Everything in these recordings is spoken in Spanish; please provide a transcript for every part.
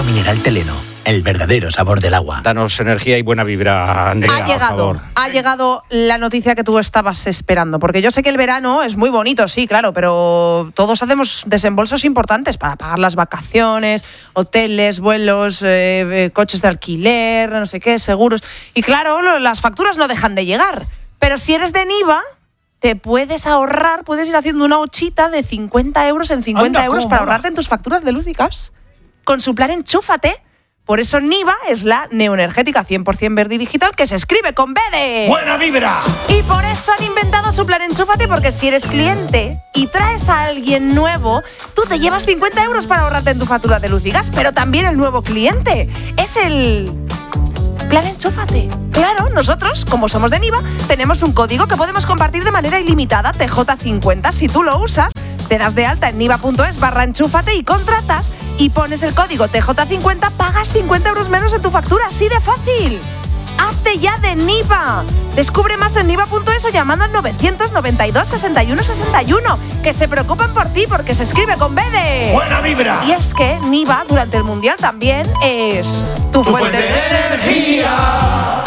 mineral Teleno, el verdadero sabor del agua. Danos energía y buena vibra, Andrea, Ha llegado la noticia que tú estabas esperando, porque yo sé que el verano es muy bonito, sí, claro, pero todos hacemos desembolsos importantes para pagar las vacaciones, hoteles, vuelos, coches de alquiler, no sé qué, seguros. Y claro, las facturas no dejan de llegar. Pero si eres de Niva, te puedes ahorrar, puedes ir haciendo una hochita de 50 euros en 50 euros para ahorrarte en tus facturas de luz y gas. Con su plan Enchúfate. Por eso Niva es la neoenergética 100% verde y digital que se escribe con B de... ¡Buena vibra! Y por eso han inventado su plan Enchúfate, porque si eres cliente y traes a alguien nuevo, tú te llevas 50 euros para ahorrarte en tu factura de luz y gas, pero también el nuevo cliente. Es el... plan Enchúfate. Claro, nosotros, como somos de Niva, tenemos un código que podemos compartir de manera ilimitada, TJ50. Si tú lo usas, te das de alta en niva.es/enchúfate y contratas y pones el código TJ50, pagas 50 euros menos en tu factura. ¡Así de fácil! ¡Hazte ya de Niva! Descubre más en niva.es o llamando al 992 61 61, que se preocupan por ti porque se escribe con B de... ¡Buena vibra! Y es que Niva, durante el Mundial, también es tu fuente de energía.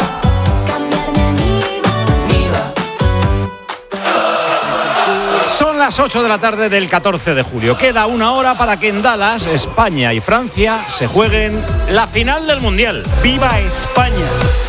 Son las 8 de la tarde del 14 de julio. Queda una hora para que en Dallas, España y Francia se jueguen la final del Mundial. ¡Viva España!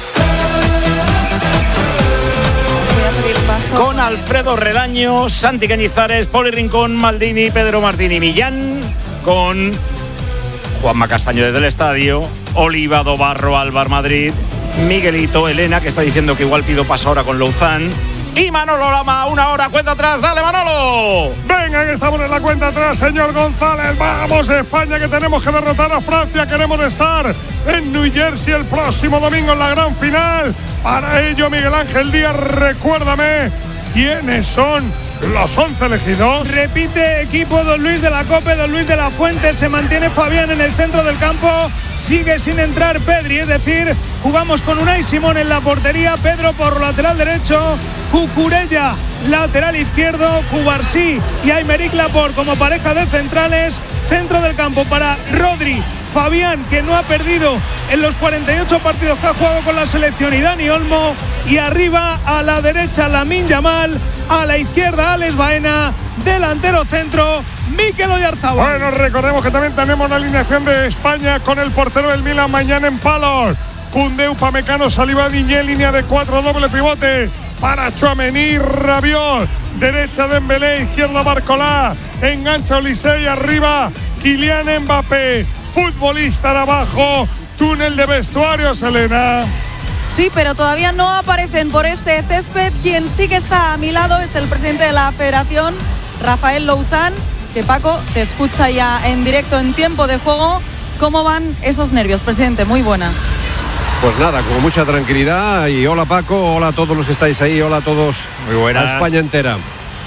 Con Alfredo Relaño, Santi Cañizares, Poli Rincón, Maldini, Pedro Martín y Millán. Con Juanma Castaño desde el estadio, Oliva, Dobarro, Álvar Madrid, Miguelito, Elena, que está diciendo que igual pido paso ahora con Louzán. Y Manolo Lama, una hora, cuenta atrás. ¡Dale, Manolo! Venga, que estamos en la cuenta atrás, señor González. Vamos, España, que tenemos que derrotar a Francia. Queremos estar en New Jersey el próximo domingo en la gran final. Para ello, Miguel Ángel Díaz, recuérdame quiénes son los 11 elegidos. Repite equipo don Luis de la Cope, don Luis de la Fuente. Se mantiene Fabián en el centro del campo. Sigue sin entrar Pedri, es decir, jugamos con Unai Simón en la portería. Pedro por lateral derecho. Cucurella, lateral izquierdo. Cubarsí y Aymeric Laporte como pareja de centrales. Centro del campo para Rodri, Fabián, que no ha perdido en los 48 partidos que ha jugado con la selección, y Dani Olmo. Y arriba a la derecha Lamine Yamal, a la izquierda Alex Baena, delantero centro Mikel Oyarzabal. Bueno, recordemos que también tenemos la alineación de España con el portero del Milan mañana en palos. Koundé, Upamecano, Saliba, Diñé, línea de 4, doble pivote para Tchouaméni, Rabiot, derecha Dembélé, izquierda Barcola, engancha Olise, arriba Kylian Mbappé, futbolista de abajo, túnel de vestuarios, Elena. Sí, pero todavía no aparecen por este césped. Quien sí que está a mi lado es el presidente de la Federación, Rafael Louzán, que Paco te escucha ya en directo en tiempo de juego. ¿Cómo van esos nervios, presidente? Muy buenas. Pues nada, con mucha tranquilidad. Y hola Paco, hola a todos los que estáis ahí, hola a todos. Muy buenas. A España entera.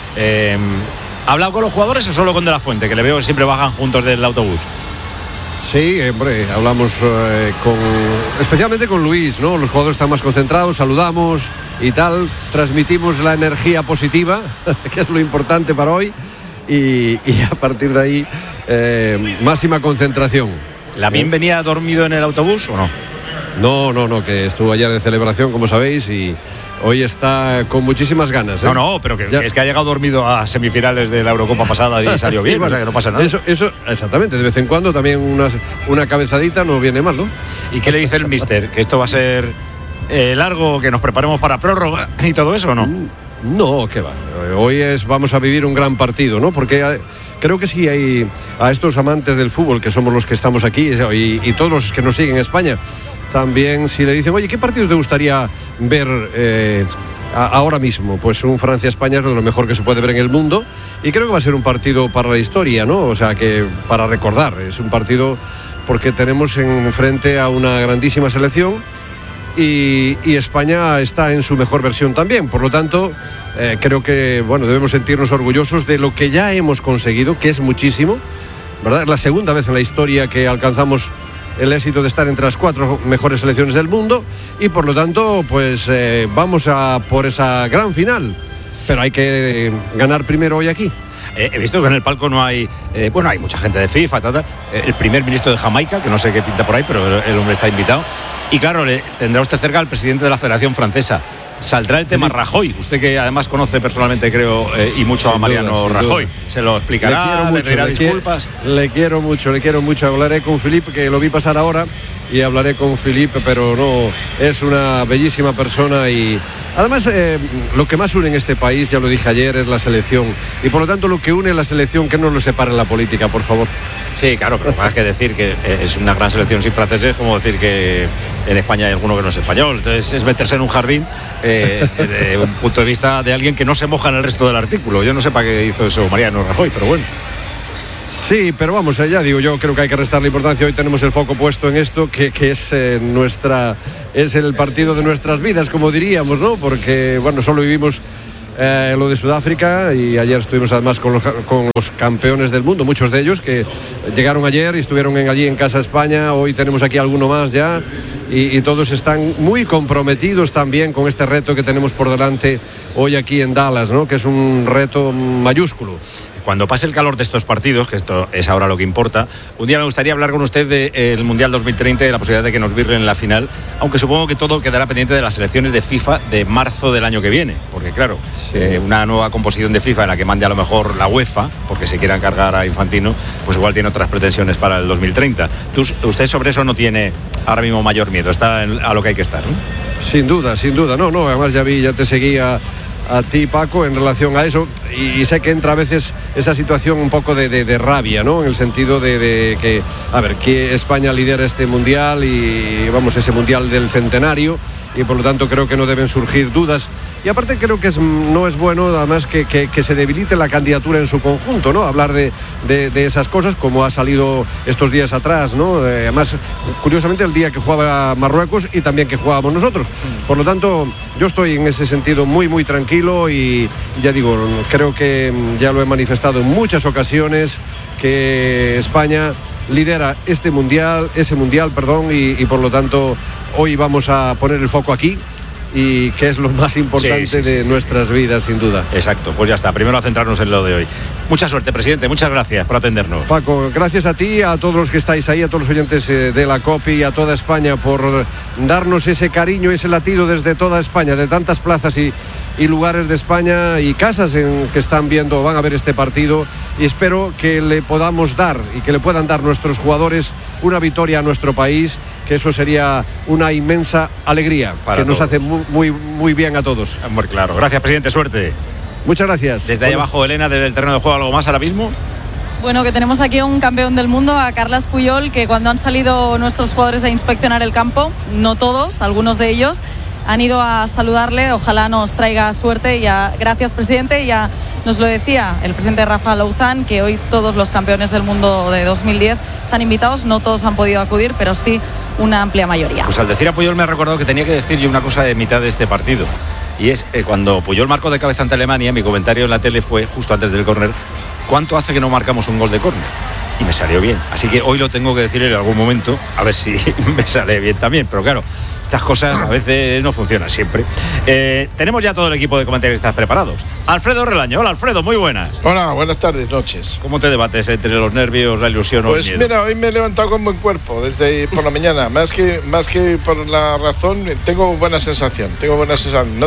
¿Ha hablado con los jugadores o solo con De la Fuente, que le veo que siempre bajan juntos del autobús? Sí, hombre, hablamos especialmente con Luis, ¿no? Los jugadores están más concentrados, saludamos y tal, transmitimos la energía positiva, que es lo importante para hoy, y a partir de ahí, máxima concentración. ¿Lamine venía dormido en el autobús o no? No, que estuvo ayer de celebración, como sabéis, y hoy está con muchísimas ganas, ¿eh? No, pero es que ha llegado dormido a semifinales de la Eurocopa pasada y salió bien, bueno, o sea que no pasa nada. Eso, exactamente, de vez en cuando también una cabezadita no viene mal, ¿no? ¿Y qué le dice el míster? ¿Que esto va a ser largo, que nos preparemos para prórroga y todo eso o no? No, qué va. Hoy vamos a vivir un gran partido, ¿no? Porque creo que sí hay a estos amantes del fútbol, que somos los que estamos aquí, y todos los que nos siguen en España, también, si le dicen, oye, ¿qué partido te gustaría ver ahora mismo? Pues un Francia-España es de lo mejor que se puede ver en el mundo, y creo que va a ser un partido para la historia, ¿no? O sea, que para recordar, es un partido porque tenemos enfrente a una grandísima selección, y España está en su mejor versión también. Por lo tanto, creo que debemos sentirnos orgullosos de lo que ya hemos conseguido, que es muchísimo, ¿verdad? Es la segunda vez en la historia que alcanzamos el éxito de estar entre las 4 mejores selecciones del mundo, y por lo tanto pues vamos a por esa gran final, pero hay que ganar primero hoy aquí. He visto que en el palco no hay, hay mucha gente de FIFA, el primer ministro de Jamaica, que no sé qué pinta por ahí, pero el hombre está invitado. Y claro, tendrá usted cerca al presidente de la Federación Francesa. Saldrá el tema Rajoy, usted que además conoce personalmente, creo, y mucho a Mariano Rajoy. Se lo explicará, le pedirá disculpas. Le quiero mucho. Hablaré con Philippe, que lo vi pasar ahora, y hablaré con Philippe, pero no, es una bellísima persona y además lo que más une en este país, ya lo dije ayer, es la selección. Y por lo tanto lo que une la selección, que no lo separe en la política, por favor. Sí, claro, pero más que decir que es una gran selección sin franceses, como decir que en España hay alguno que no es español. Entonces es meterse en un jardín desde un punto de vista de alguien que no se moja en el resto del artículo. Yo no sé para qué hizo eso Mariano Rajoy, pero bueno. Sí, pero vamos, ya digo, yo creo que hay que restarle importancia. Hoy tenemos el foco puesto en esto, que es es el partido de nuestras vidas, como diríamos, ¿no? Porque, bueno, solo vivimos lo de Sudáfrica, y ayer estuvimos además con los campeones del mundo, muchos de ellos que llegaron ayer y estuvieron allí en Casa España. Hoy tenemos aquí alguno más ya, y todos están muy comprometidos también con este reto que tenemos por delante hoy aquí en Dallas, ¿no? Que es un reto mayúsculo. Cuando pase el calor de estos partidos, que esto es ahora lo que importa, un día me gustaría hablar con usted del Mundial 2030 y de la posibilidad de que nos virren en la final, aunque supongo que todo quedará pendiente de las elecciones de FIFA de marzo del año que viene, porque claro, una nueva composición de FIFA en la que mande a lo mejor la UEFA, porque se quiera encargar a Infantino, pues igual tiene otras pretensiones para el 2030. Usted sobre eso no tiene ahora mismo mayor miedo, está a lo que hay que estar, ¿no? Sin duda, no, además ya te seguía a ti, Paco, en relación a eso, y sé que entra a veces esa situación un poco de rabia, ¿no? En el sentido de que, a ver, que España lidera este mundial y vamos, ese mundial del centenario, y por lo tanto creo que no deben surgir dudas. Y aparte creo que no es bueno además que se debilite la candidatura en su conjunto, ¿no? Hablar de esas cosas, como ha salido estos días atrás, ¿no? Además, curiosamente, el día que jugaba Marruecos y también que jugábamos nosotros. Por lo tanto, yo estoy en ese sentido muy, muy tranquilo, y ya digo, creo que ya lo he manifestado en muchas ocasiones, que España lidera ese mundial, y por lo tanto hoy vamos a poner el foco aquí, y que es lo más importante de nuestras vidas, sin duda. Exacto, pues ya está, primero a centrarnos en lo de hoy. Mucha suerte, presidente, muchas gracias por atendernos. Paco, gracias a ti, a todos los que estáis ahí, a todos los oyentes de la COPI y a toda España por darnos ese cariño, ese latido desde toda España, de tantas plazas y lugares de España y casas en que van a ver este partido, y espero que le podamos dar y que le puedan dar nuestros jugadores una victoria a nuestro país, que eso sería una inmensa alegría para que todos. Nos hace muy, muy bien a todos. Muy claro. Gracias, presidente, suerte. Muchas gracias. Desde ahí abajo, Elena, desde el terreno de juego, ¿algo más ahora mismo? Bueno, que tenemos aquí a un campeón del mundo, a Carles Puyol, que cuando han salido nuestros jugadores a inspeccionar el campo, no todos, algunos de ellos, han ido a saludarle. Ojalá nos traiga suerte. Gracias, presidente. Ya nos lo decía el presidente Rafa Louzán, que hoy todos los campeones del mundo de 2010 están invitados. No todos han podido acudir, pero sí una amplia mayoría. Pues al decir a Puyol me ha recordado que tenía que decir yo una cosa de mitad de este partido. Y es cuando Puyol marcó de cabeza ante Alemania, mi comentario en la tele fue justo antes del córner: ¿cuánto hace que no marcamos un gol de córner? Y me salió bien. Así que hoy lo tengo que decir en algún momento, a ver si me sale bien también. Pero claro, estas cosas a veces no funcionan siempre. Tenemos ya todo el equipo de comentaristas preparados. Alfredo Relaño. Hola, Alfredo, muy buenas. Hola, buenas tardes, noches. ¿Cómo te debates entre los nervios, la ilusión o el miedo? Pues mira, hoy me he levantado con buen cuerpo desde por la mañana. Más que por la razón, tengo buena sensación. Tengo buena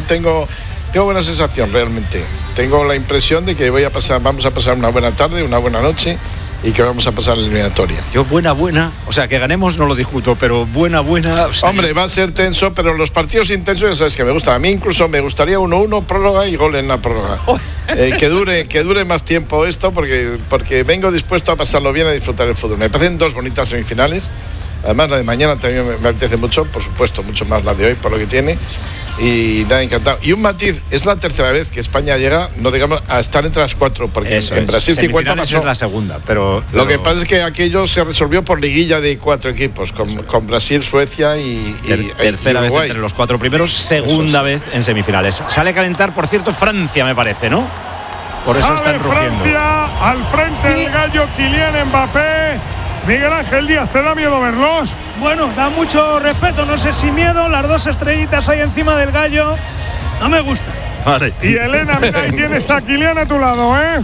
sensación realmente. Tengo la impresión de que vamos a pasar una buena tarde, una buena noche, y que vamos a pasar la eliminatoria. Yo buena, o sea, que ganemos no lo discuto, pero buena, o sea, hombre, va a ser tenso, pero los partidos intensos ya sabes que me gustan. A mí incluso me gustaría 1-1, prórroga y gol en la prórroga. Que dure más tiempo esto, porque vengo dispuesto a pasarlo bien, a disfrutar el fútbol. Me parecen dos bonitas semifinales. Además, la de mañana también me apetece mucho, por supuesto, mucho más la de hoy, por lo que tiene. Y nada, encantado. Y un matiz, es la tercera vez que España llega, no digamos, a estar entre las cuatro, porque en Brasil 50 pasó. Es la segunda, pero lo que pasa es que aquello se resolvió por liguilla de 4 equipos, con Brasil, Suecia y tercera vez entre los 4 primeros, segunda vez en semifinales. Sale a calentar, por cierto, Francia, me parece, ¿no? Por eso están rugiendo. Francia al frente del gallo Kylian Mbappé. Miguel Ángel Díaz, ¿te da miedo verlos? Bueno, da mucho respeto, no sé si miedo. Las dos estrellitas ahí encima del gallo no me gusta. Vale. Y Elena, mira, ahí tienes a Kylian a tu lado, ¿eh?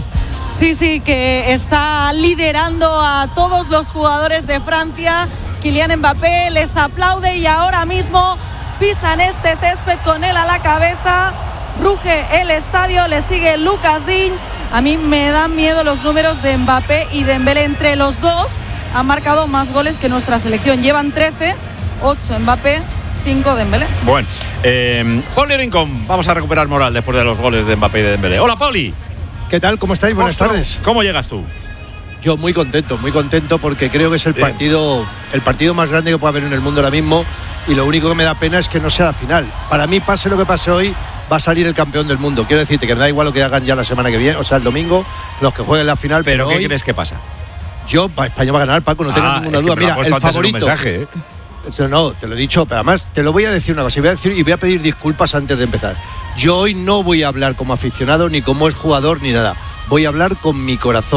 Sí, que está liderando a todos los jugadores de Francia. Kylian Mbappé les aplaude y ahora mismo pisan este césped con él a la cabeza. Ruge el estadio, le sigue Lucas Digne. A mí me dan miedo los números de Mbappé y Dembélé. Entre los dos han marcado más goles que nuestra selección. Llevan 13, 8 Mbappé, 5 Dembélé. Bueno, Poli Rincón, vamos a recuperar moral después de los goles de Mbappé y de Dembélé. Hola, Poli. ¿Qué tal? ¿Cómo estáis? Buenas tardes. ¿Cómo llegas tú? Yo muy contento porque creo que es el partido más grande que puede haber en el mundo ahora mismo, y lo único que me da pena es que no sea la final. Para mí, pase lo que pase hoy, va a salir el campeón del mundo. Quiero decirte que me da igual lo que hagan ya la semana que viene, o sea, el domingo, los que jueguen la final. ¿Pero qué hoy, crees que pasa? España va a ganar, Paco, no tengo ninguna duda. Mira, el favorito. No, te lo he dicho, pero además te lo voy a decir una cosa, y voy a pedir disculpas antes de empezar. Yo hoy no voy a hablar como aficionado, ni como jugador, ni nada. Voy a hablar con mi corazón.